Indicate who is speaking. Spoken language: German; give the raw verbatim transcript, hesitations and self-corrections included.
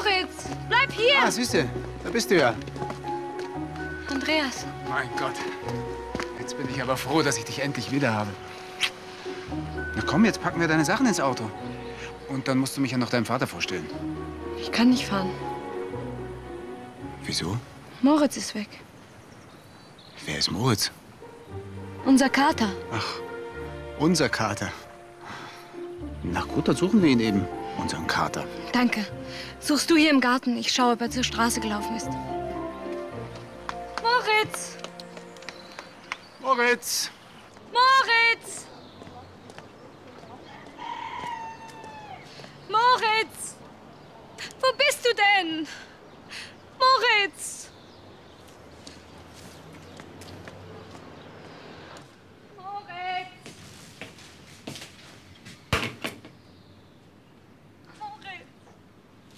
Speaker 1: Moritz, bleib hier!
Speaker 2: Ah, Süße, da bist du ja.
Speaker 1: Andreas.
Speaker 2: Mein Gott. Jetzt bin ich aber froh, dass ich dich endlich wieder habe. Na komm, jetzt packen wir deine Sachen ins Auto. Und dann musst du mich ja noch deinem Vater vorstellen.
Speaker 1: Ich kann nicht fahren.
Speaker 2: Wieso?
Speaker 1: Moritz ist weg.
Speaker 2: Wer ist Moritz?
Speaker 1: Unser Kater.
Speaker 2: Ach, unser Kater. Na gut, dann suchen wir ihn eben. Unseren Kater.
Speaker 1: Danke. Suchst du hier im Garten? Ich schaue, ob er zur Straße gelaufen ist. Moritz!
Speaker 2: Moritz!
Speaker 1: Moritz! Moritz! Wo bist du denn?